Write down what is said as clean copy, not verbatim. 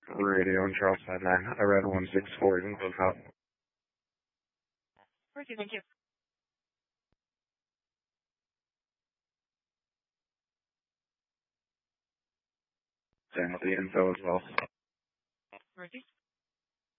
Radio in Charles 9. I read 164 in close out. Okay, thank you. Same with the info as well. Ready?